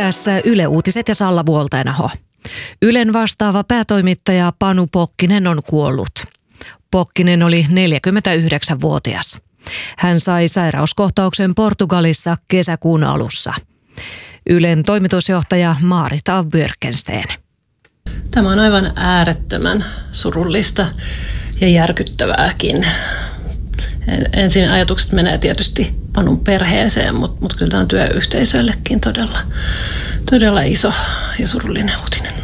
Tässä Yle Uutiset ja Salla Vuoltainaho. Ylen vastaava päätoimittaja Panu Pokkinen on kuollut. Pokkinen oli 49-vuotias. Hän sai sairauskohtauksen Portugalissa kesäkuun alussa. Ylen toimitusjohtaja Marita Björkensten. Tämä on aivan äärettömän surullista ja järkyttävääkin. Ensin ajatukset menee tietysti Panun perheeseen, mutta kyllä tämä on työyhteisöllekin todella iso ja surullinen uutinen.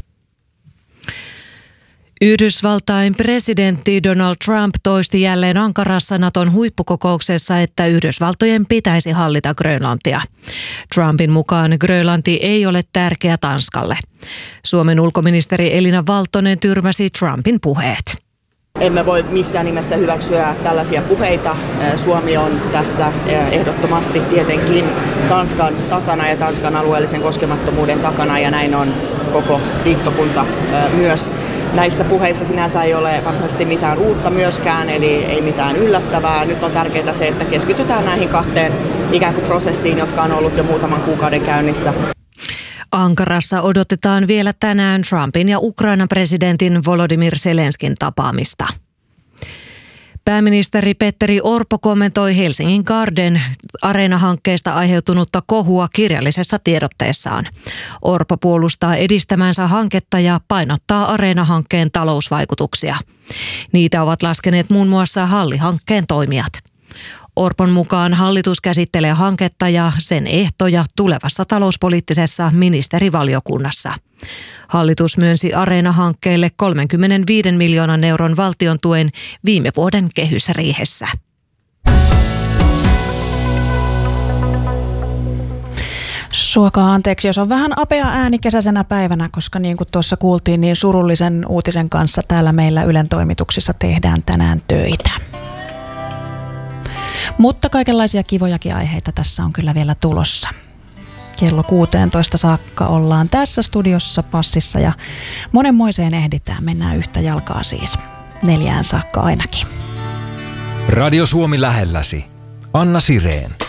Yhdysvaltain presidentti Donald Trump toisti jälleen Ankarassa Naton huippukokouksessa, että Yhdysvaltojen pitäisi hallita Grönlantia. Trumpin mukaan Grönlanti ei ole tärkeä Tanskalle. Suomen ulkoministeri Elina Valtonen tyrmäsi Trumpin puheet. Emme voi missään nimessä hyväksyä tällaisia puheita. Suomi on tässä ehdottomasti tietenkin Tanskan takana ja Tanskan alueellisen koskemattomuuden takana, ja näin on koko liittokunta myös. Näissä puheissa sinänsä ei ole varsinaisesti mitään uutta myöskään, eli ei mitään yllättävää. Nyt on tärkeää se, että keskitytään näihin kahteen ikään kuin prosessiin, jotka on ollut jo muutaman kuukauden käynnissä. Ankarassa odotetaan vielä tänään Trumpin ja Ukrainan presidentin Volodymyr Zelenskin tapaamista. Pääministeri Petteri Orpo kommentoi Helsingin Garden Areena-hankkeesta aiheutunutta kohua kirjallisessa tiedotteessaan. Orpo puolustaa edistämänsä hanketta ja painottaa Areena-hankkeen talousvaikutuksia. Niitä ovat laskeneet muun muassa Halli-hankkeen toimijat. Orpon mukaan hallitus käsittelee hanketta ja sen ehtoja tulevassa talouspoliittisessa ministerivaliokunnassa. Hallitus myönsi Areena-hankkeelle 35 miljoonan euron valtion tuen viime vuoden kehysriihessä. Suokaa anteeksi, jos on vähän apea ääni kesäisenä päivänä, koska niin kuin tuossa kuultiin, niin surullisen uutisen kanssa täällä meillä Ylen toimituksissa tehdään tänään töitä. Mutta kaikenlaisia kivojakin aiheita tässä on kyllä vielä tulossa. Kello 16 saakka ollaan tässä studiossa passissa ja monenmoiseen ehditään. Mennään yhtä jalkaa siis. 4 saakka ainakin. Radio Suomi lähelläsi. Anna Sireen.